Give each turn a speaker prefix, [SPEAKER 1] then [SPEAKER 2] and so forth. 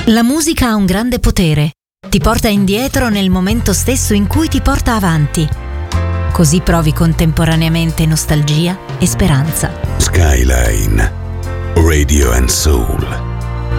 [SPEAKER 1] La musica ha un grande potere. Ti porta indietro nel momento stesso in cui ti porta avanti. Così provi contemporaneamente nostalgia e speranza.
[SPEAKER 2] Skyline Radio and Soul.